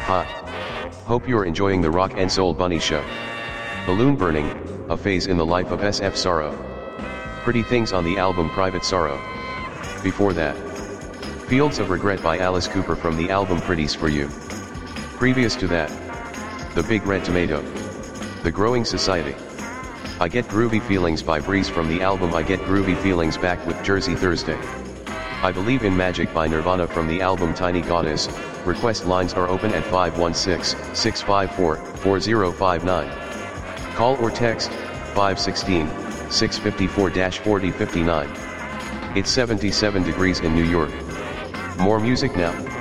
Hi. Hope you're enjoying the Rock and Soul Bunny Show. Balloon Burning, a phase in the life of SF Sorrow. Pretty Things on the album Private Sorrow. Before that, Fields of Regret by Alice Cooper from the album Pretties for You. Previous to that, The Big Red Tomato. The Growing Society. I Get Groovy Feelings by Breeze from the album I Get Groovy Feelings back with Jersey Thursday. I Believe in Magic by Nirvana from the album Tiny Goddess. Request lines are open at 516-654-4059. Call or text 516-654-4059. It's 77 degrees in New York. More music now.